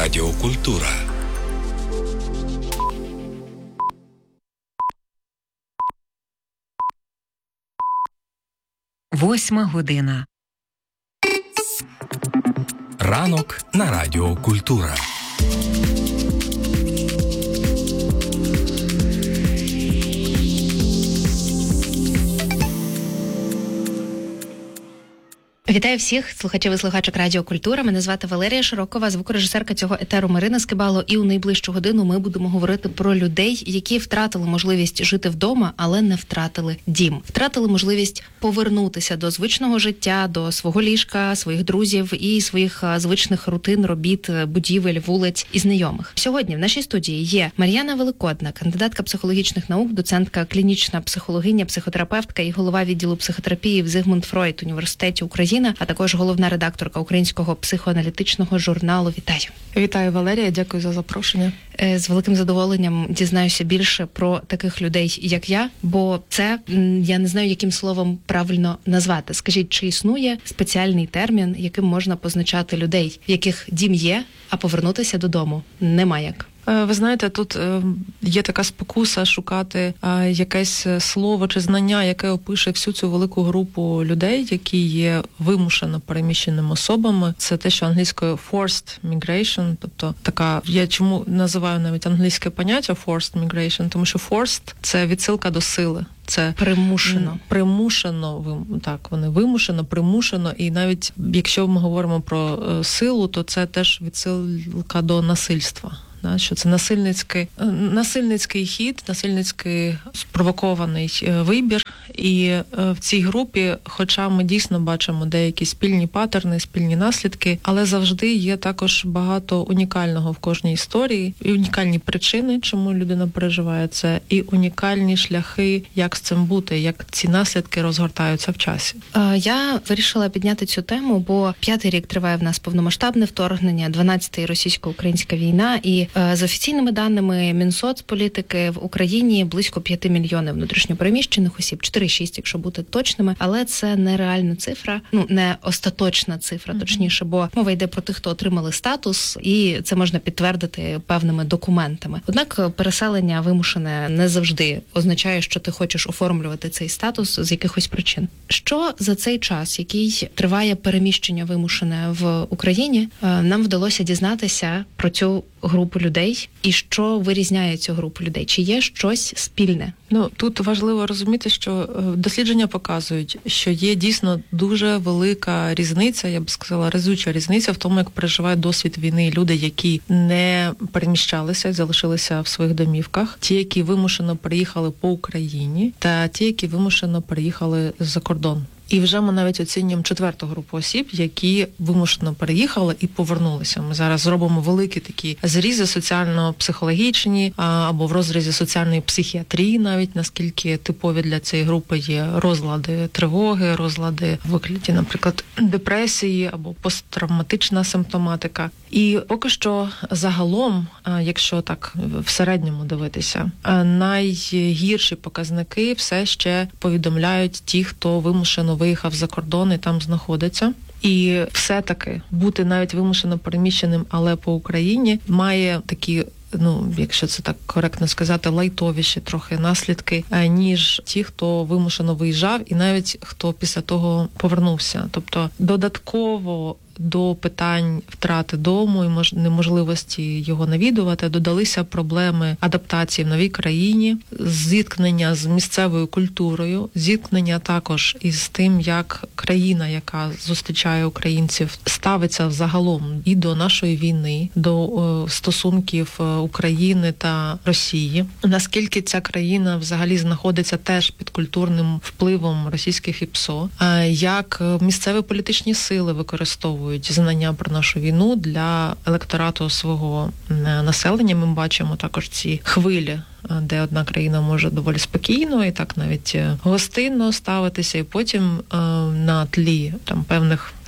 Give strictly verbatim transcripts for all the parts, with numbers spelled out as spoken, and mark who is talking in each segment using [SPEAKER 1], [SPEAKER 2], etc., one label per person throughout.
[SPEAKER 1] Радіо Культура.
[SPEAKER 2] Восьма година.
[SPEAKER 1] Ранок на Радіо Культура.
[SPEAKER 3] Вітаю всіх слухачів і слухачок Радіо Культура. Мене звати Валерія Широкова, звукорежисерка цього етеру Марина Скибало. І у найближчу годину ми будемо говорити про людей, які втратили можливість жити вдома, але не втратили дім. Втратили можливість повернутися до звичного життя, до свого ліжка, своїх друзів і своїх звичних рутин, робіт, будівель, вулиць і знайомих. Сьогодні в нашій студії є Мар'яна Великодна, кандидатка психологічних наук, доцентка, клінічна психологиня, психотерапевтка і голова відділу психотерапії в Зигмунд Фройд університеті України, а також головна редакторка українського психоаналітичного журналу. Вітаю.
[SPEAKER 4] Вітаю, Валерія, дякую за запрошення.
[SPEAKER 3] З великим задоволенням дізнаюся більше про таких людей, як я, бо це, я не знаю, яким словом правильно назвати. Скажіть, чи існує спеціальний термін, яким можна позначати людей, в яких дім є, а повернутися додому нема як?
[SPEAKER 4] Ви знаєте, тут є така спокуса шукати якесь слово чи знання, яке опише всю цю велику групу людей, які є вимушено переміщеними особами. Це те, що англійською forced migration, тобто така, я чому називаю навіть англійське поняття forced migration, тому що forced – це відсилка до сили. Це
[SPEAKER 3] примушено.
[SPEAKER 4] Примушено, так, вони вимушено, примушено, і навіть якщо ми говоримо про силу, то це теж відсилка до насильства. Да, що це насильницький, насильницький хід, насильницький спровокований вибір. І в цій групі, хоча ми дійсно бачимо деякі спільні паттерни, спільні наслідки, але завжди є також багато унікального в кожній історії, і унікальні причини, чому людина переживає це, і унікальні шляхи, як з цим бути, як ці наслідки розгортаються в часі.
[SPEAKER 3] Я вирішила підняти цю тему, бо п'ятий рік триває в нас повномасштабне вторгнення, дванадцятий російсько-українська війна, і з офіційними даними Мінсоцполітики в Україні близько п'яти мільйонів внутрішньопереміщених осіб, чотири цілих шість, якщо бути точними, але це не реальна цифра, ну не остаточна цифра, mm-hmm. точніше, бо мова йде про тих, хто отримали статус, і це можна підтвердити певними документами. Однак переселення вимушене не завжди означає, що ти хочеш оформлювати цей статус з якихось причин. Що за цей час, який триває переміщення вимушене в Україні, нам вдалося дізнатися про цю групу людей і що вирізняє цю групу людей? Чи є щось спільне?
[SPEAKER 4] Ну, тут важливо розуміти, що дослідження показують, що є дійсно дуже велика різниця, я б сказала, разюча різниця в тому, як переживають досвід війни люди, які не переміщалися, залишилися в своїх домівках, ті, які вимушено переїхали по Україні, та ті, які вимушено переїхали за кордон. І вже ми навіть оцінюємо четверту групу осіб, які вимушено переїхали і повернулися. Ми зараз зробимо великі такі зрізи соціально-психологічні або в розрізі соціальної психіатрії навіть, наскільки типові для цієї групи є розлади тривоги, розлади в вигляді, наприклад, депресії або посттравматична симптоматика. І поки що загалом, якщо так в середньому дивитися, найгірші показники все ще повідомляють ті, хто вимушено виїхав за кордон і там знаходиться. І все-таки бути навіть вимушено переміщеним, але по Україні, має такі, ну, якщо це так коректно сказати, лайтовіші трохи наслідки, ніж ті, хто вимушено виїжджав і навіть хто після того повернувся. Тобто додатково до питань втрати дому і неможливості його навідувати додалися проблеми адаптації в новій країні, зіткнення з місцевою культурою, зіткнення також із тим, як країна, яка зустрічає українців, ставиться взагалом і до нашої війни, до стосунків України та Росії. Наскільки ця країна взагалі знаходиться теж під культурним впливом російських ІПСО, як місцеві політичні сили використовують знання про нашу війну для електорату свого населення. Ми бачимо також ці хвилі, де одна країна може доволі спокійно і так навіть гостинно ставитися, і потім на тлі там певних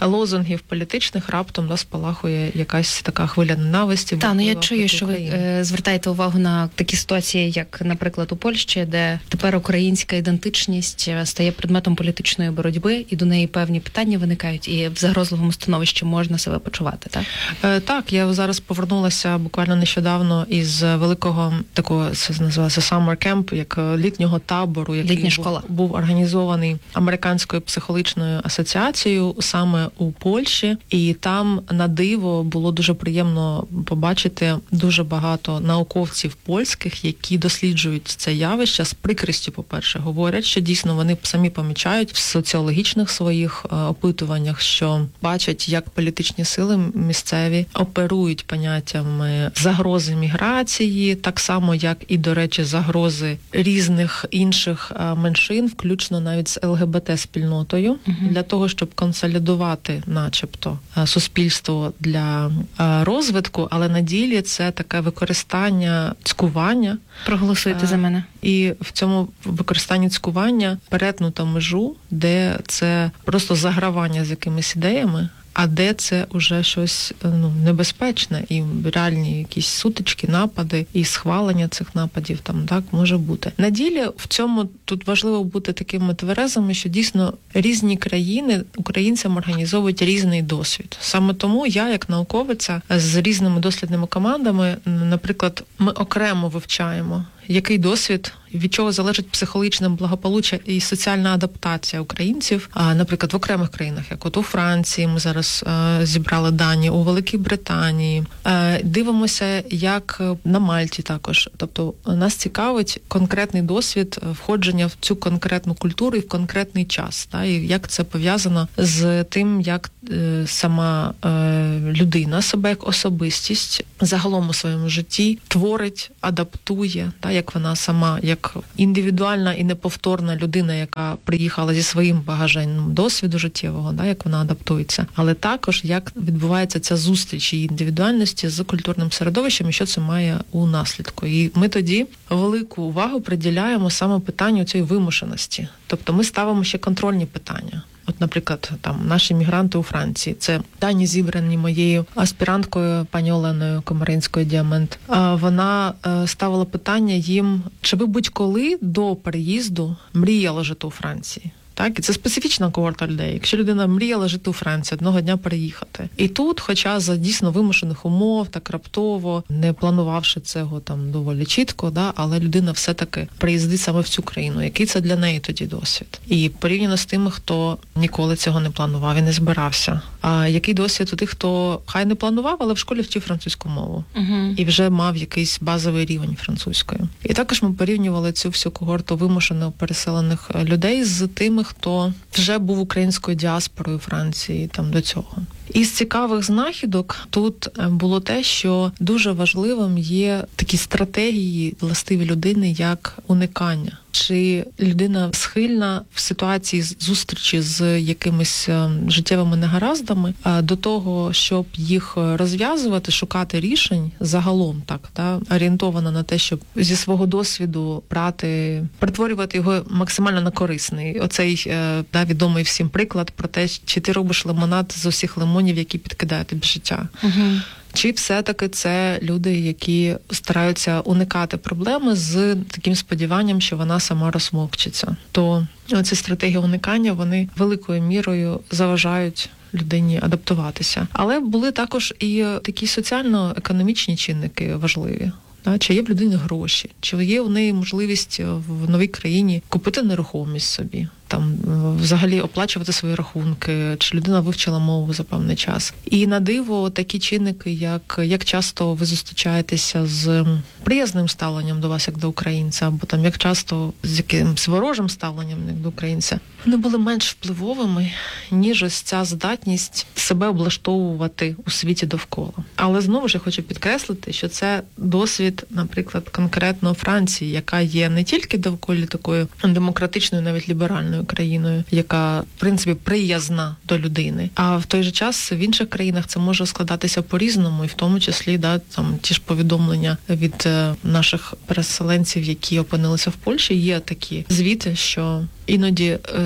[SPEAKER 4] лозунгів політичних раптом да, спалахує якась така хвиля ненависті.
[SPEAKER 3] Так, ну я чую, що ви е, звертаєте увагу на такі ситуації, як, наприклад, у Польщі, де тепер українська ідентичність стає предметом політичної боротьби, і до неї певні питання виникають, і в загрозливому становищі можна себе почувати, так?
[SPEAKER 4] Е, так, я зараз повернулася буквально нещодавно із великого такого, це називається Summer Camp, як літнього табору, який
[SPEAKER 3] Літня школа.
[SPEAKER 4] Був, був організований Американською психологічною асоціацією саме у Польщі, і там на диво було дуже приємно побачити дуже багато науковців польських, які досліджують це явище з прикрістю, по-перше, говорять, що дійсно вони самі помічають в соціологічних своїх опитуваннях, що бачать, як політичні сили місцеві оперують поняттями загрози міграції, так само, як і, до речі, загрози різних інших меншин, включно навіть з ЛГБТ-спільнотою, угу. для того, щоб консолідувати, начебто, суспільство для розвитку, але на ділі це таке використання цькування.
[SPEAKER 3] Проголосуйте за мене.
[SPEAKER 4] І в цьому використанні цькування перетнуто межу, де це просто загравання з якимись ідеями, а де це вже щось ну, небезпечне і реальні якісь сутички, напади і схвалення цих нападів там так може бути. На ділі в цьому тут важливо бути такими тверезими, що дійсно різні країни українцям організовують різний досвід. Саме тому я, як науковиця, з різними дослідними командами, наприклад, ми окремо вивчаємо, який досвід, від чого залежить психологічне благополуччя і соціальна адаптація українців, а, наприклад, в окремих країнах, як от у Франції, ми зараз а, зібрали дані, у Великій Британії. А, дивимося, як на Мальті також. Тобто нас цікавить конкретний досвід входження в цю конкретну культуру і в конкретний час, та, і як це пов'язано з тим, як е, сама е, людина себе як особистість загалом у своєму житті творить, адаптує, та, як вона сама, як індивідуальна і неповторна людина, яка приїхала зі своїм багажем досвіду життєвого, да, як вона адаптується. Але також, як відбувається ця зустріч її індивідуальності з культурним середовищем і що це має у наслідку. І ми тоді велику увагу приділяємо саме питанню цієї вимушеності. Тобто ми ставимо ще контрольні питання. От, наприклад, там наші мігранти у Франції. Це дані зібрані моєю аспіранткою пані Оленою Комаринською Діамент. Вона ставила питання їм, чи ви будь-коли до переїзду мріяли жити у Франції? Так, і це специфічна когорта людей. Якщо людина мріяла жити у Франції, одного дня переїхати. І тут, хоча за дійсно вимушених умов, так раптово, не планувавши цього там доволі чітко, да, але людина все-таки приїздить саме в цю країну. Який це для неї тоді досвід? І порівняно з тими, хто ніколи цього не планував і не збирався. А який досвід у тих, хто хай не планував, але в школі вчив французьку мову. Угу. І вже мав якийсь базовий рівень французької. І також ми порівнювали цю всю когорту вимушено переселених людей з тими, хто вже був українською діаспорою Франції там до цього. Із цікавих знахідок тут було те, що дуже важливим є такі стратегії властиві людини, як уникання. Чи людина схильна в ситуації зустрічі з якимись життєвими негараздами до того, щоб їх розв'язувати, шукати рішень загалом, так, та, орієнтована на те, щоб зі свого досвіду брати, перетворювати його максимально на корисний. Оцей да, відомий всім приклад про те, чи ти робиш лимонад з усіх лимонів, які підкидає тобі життя. Угу. Чи все-таки це люди, які стараються уникати проблеми з таким сподіванням, що вона сама розмовчиться. То ці стратегії уникання, вони великою мірою заважають людині адаптуватися. Але були також і такі соціально-економічні чинники важливі. Чи є в людини гроші, чи є у неї можливість в новій країні купити нерухомість собі, там взагалі оплачувати свої рахунки, чи людина вивчила мову за певний час. І на диво такі чинники, як, як часто ви зустрічаєтеся з приязним ставленням до вас, як до українця, або там як часто з якимось ворожим ставленням, як до українця, вони були менш впливовими, ніж ось ця здатність себе облаштовувати у світі довкола. Але знову ж я хочу підкреслити, що це досвід, наприклад, конкретно Франції, яка є не тільки довкола такою демократичною, навіть ліберальною країною, яка, в принципі, приязна до людини. А в той же час в інших країнах це може складатися по-різному, і в тому числі, да, там ті ж повідомлення від наших переселенців, які опинилися в Польщі, є такі звіти, що іноді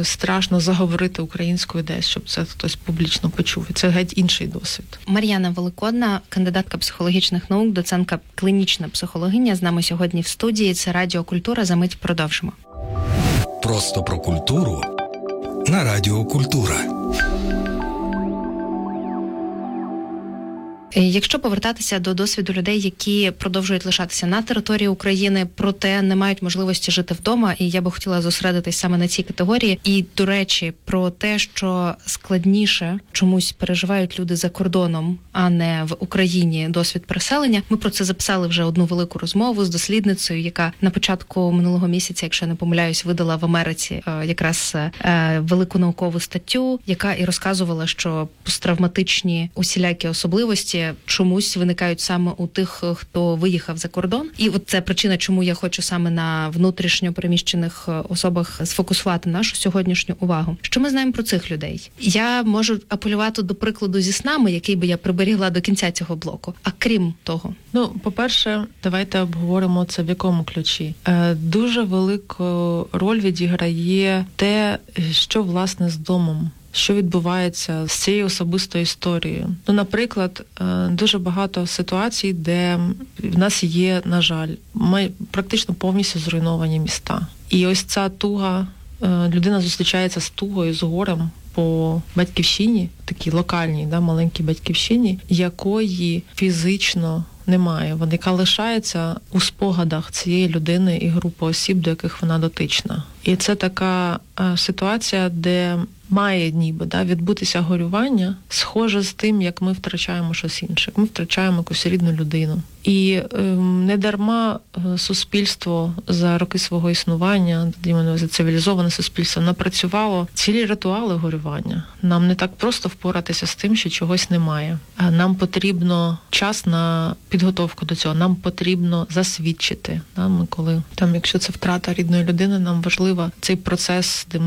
[SPEAKER 4] страшно заговорити українською десь, щоб це хтось публічно почув. І це геть інший досвід.
[SPEAKER 3] Мар'яна Великодна, кандидатка психологічних наук, доцентка клінічна психологиня, з нами сьогодні в студії. Це Радіо Культура. За мить продовжимо.
[SPEAKER 1] Просто про культуру на Радіо Культура.
[SPEAKER 3] Якщо повертатися до досвіду людей, які продовжують лишатися на території України, проте не мають можливості жити вдома, і я би хотіла зосередитись саме на цій категорії. І, до речі, про те, що складніше чомусь переживають люди за кордоном, а не в Україні досвід переселення. Ми про це записали вже одну велику розмову з дослідницею, яка на початку минулого місяця, якщо я не помиляюсь, видала в Америці якраз велику наукову статтю, яка і розказувала, що посттравматичні усілякі особливості чомусь виникають саме у тих, хто виїхав за кордон. І от це причина, чому я хочу саме на внутрішньо переміщених особах сфокусувати нашу сьогоднішню увагу. Що ми знаємо про цих людей? Я можу апелювати до прикладу зі снами, який би я приберігла до кінця цього блоку. А крім того?
[SPEAKER 4] Ну, по-перше, давайте обговоримо це в якому ключі. Е, дуже велику роль відіграє те, що, власне, з домом. Що відбувається з цією особистою історією. Ну, наприклад, дуже багато ситуацій, де в нас є, на жаль, ми практично повністю зруйновані міста. І ось ця туга, людина зустрічається з тугою, з горем по батьківщині, такій локальній, да, маленькій батьківщині, якої фізично немає. Вона, яка лишається у спогадах цієї людини і групи осіб, до яких вона дотична. І це така а, ситуація, де має ніби да, відбутися горювання, схоже з тим, як ми втрачаємо щось інше. Ми втрачаємо якусь рідну людину. І е, не дарма суспільство за роки свого існування, за цивілізоване суспільство, напрацювало цілі ритуали горювання. Нам не так просто впоратися з тим, що чогось немає. А нам потрібно час на підготовку до цього. Нам потрібно засвідчити. Да? Ми коли, там, якщо це втрата рідної людини, нам важливо цей процес, де